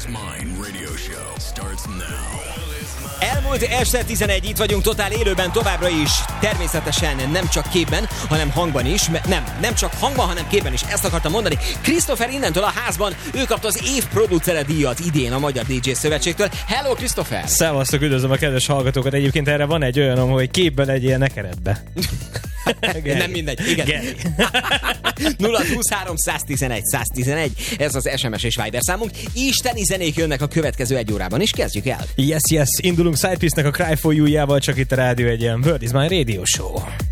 Mine Radio Show starts now. Elmúlt este 11, itt vagyunk totál élőben továbbra is. Természetesen nem csak képben, hanem hangban is. Nem csak hangban, hanem képben is. Ezt akartam mondani. Christopher innentől a házban, ő kapta az év producere díjat idén a Magyar DJ Szövetségtől. Hello, Christopher! Szevasztok, üdvözlöm a kedves hallgatókat. Egyébként erre van egy olyanom, hogy képben legyél, ne keretbe. Nem mindegy, igen. 023 111 111, ez az SMS és Viber számunk. Isteni zenék jönnek a következő egy órában is, kezdjük el. Yes, indulunk Sidepiece-nek a Cry For You-jával, csak itt a rádió egy ilyen World Is My Radio Show.